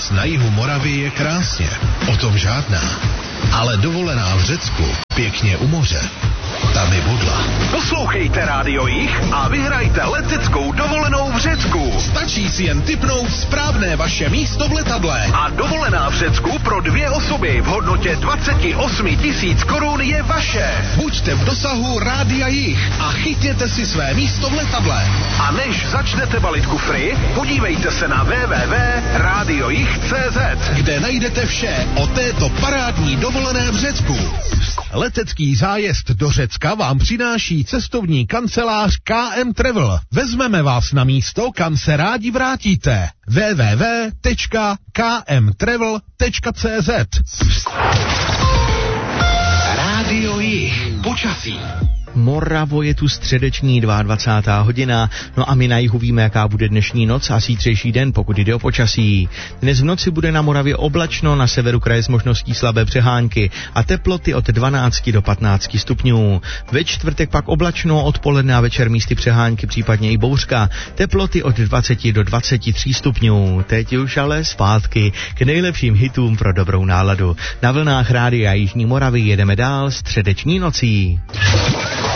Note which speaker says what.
Speaker 1: Letos na jihu Moravy je krásně, o tom žádná. Ale dovolená v Řecku, pěkně u moře, tam je bodla.
Speaker 2: Poslouchejte Rádio Jich a vyhrajte leteckou dovolenou v Řecku.
Speaker 1: Stačí si jen tipnout správné vaše místo v letadle.
Speaker 2: A dovolená v Řecku pro 2 osoby v hodnotě 28 000 korun je vaše.
Speaker 1: Buďte v dosahu Rádia Jich a chytněte si své místo v letadle.
Speaker 2: A než začnete balit kufry, podívejte se na www.radiojich.cz,
Speaker 1: kde najdete vše o této parádní dovolené v Řecku. Letecký zájezd do Řecka vám přináší cestovní kancelář KM Travel. Vezmeme vás na místo, kam se rádi vrátíte. www.kmtravel.cz.
Speaker 2: Rádio Jich. Počasí.
Speaker 3: Moravo, je tu středeční 22. hodina, no a my na jihu víme, jaká bude dnešní noc a zítřejší den, pokud jde o počasí. Dnes v noci bude na Moravě oblačno, na severu kraje s možností slabé přehánky a teploty od 12 do 15 stupňů. Ve čtvrtek pak oblačno, odpoledne a večer místy přehánky, případně i bouřka, teploty od 20 do 23 stupňů. Teď už ale zpátky k nejlepším hitům pro dobrou náladu. Na vlnách Rádia Jižní Moravy jedeme dál středeční nocí.